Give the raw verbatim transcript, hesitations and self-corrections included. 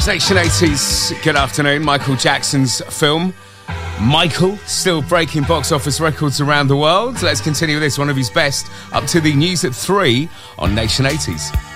Nation eighties, good afternoon. Michael Jackson's film, Michael, still breaking box office records around the world. Let's continue with this, one of his best, up to the news at three on Nation eighties.